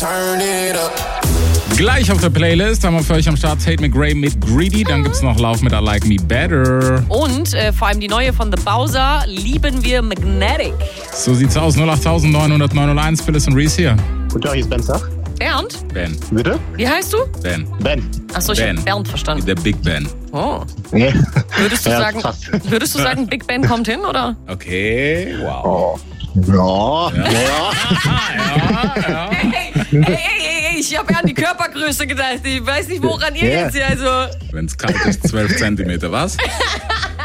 Gleich auf der Playlist haben wir für euch am Start Tate McRae mit Greedy. Dann gibt's noch Love mit I Like Me Better. Und vor allem die neue von The Bowser, Lieben wir Magnetic. So sieht's aus. 08900 901. Phyllis und Reese hier. Guten Tag, hier ist Ben Zach. Bernd? Ben. Bitte? Wie heißt du? Ben. Ben. Achso, ich habe Bernd verstanden. Der Big Ben. Oh. Nee. Würdest du Ja, sagen, fast. Big Ben kommt hin, oder? Okay, wow. Oh. Ja. Hey, ich habe ja an die Körpergröße gedacht. Ich weiß nicht, woran ihr jetzt hier, also... Wenn's kalt ist, 12 Zentimeter, was?